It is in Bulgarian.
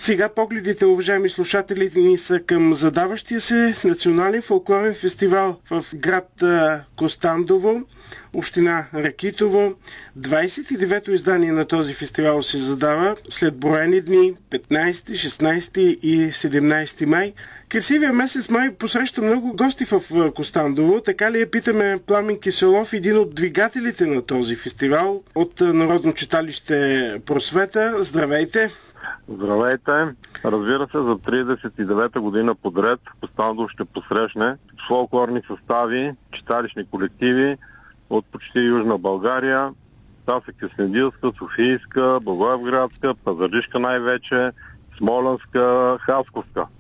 Сега погледите, уважаеми слушатели, ни са към задаващия се национален фолклорен фестивал в град Костандово, община Ракитово. 29-то издание на този фестивал се задава след броени дни 15, 16 и 17 май. Красивия месец май посреща много гости в Костандово. Така ли питаме Пламен Киселов, един от двигателите на този фестивал от Народно читалище Просвета. Здравейте! Здравейте! Разбира се, за 39-та година подред Костандово ще посрещне фолклорни състави, читалищни колективи от почти Южна България. Това са Кюстендилска, Софийска, Благоевградска, Пазарджишка най-вече, Смолянска, Хасковска.